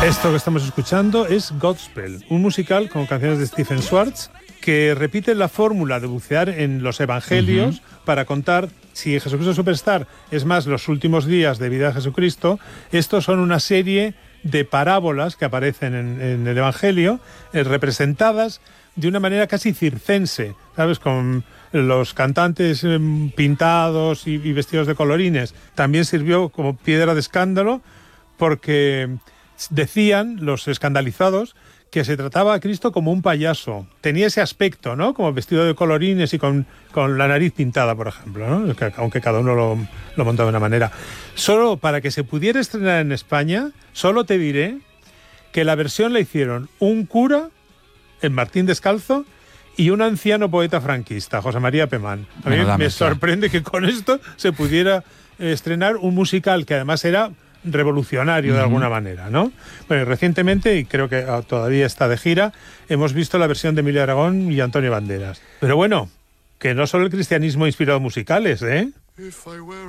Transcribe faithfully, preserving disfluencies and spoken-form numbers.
Esto que estamos escuchando es Godspell, un musical con canciones de Stephen Schwartz que repite la fórmula de bucear en los evangelios uh-huh. para contar si Jesucristo Superstar es más los últimos días de vida de Jesucristo. Estos son una serie de parábolas que aparecen en, en el evangelio, eh, representadas de una manera casi circense, ¿sabes? Con los cantantes eh, pintados y, y vestidos de colorines. También sirvió como piedra de escándalo porque decían los escandalizados que se trataba a Cristo como un payaso. Tenía ese aspecto, ¿no? Como vestido de colorines y con, con la nariz pintada, por ejemplo, ¿no? Aunque cada uno lo, lo montaba de una manera. Solo para que se pudiera estrenar en España, solo te diré que la versión la hicieron un cura, el Martín Descalzo, y un anciano poeta franquista, José María Pemán. A mí me sorprende que con esto se pudiera estrenar un musical que además era revolucionario de uh-huh. alguna manera, ¿no? Bueno, recientemente, y creo que todavía está de gira, hemos visto la versión de Emilio Aragón y Antonio Banderas. Pero bueno, que no solo el cristianismo ha inspirado musicales, ¿eh?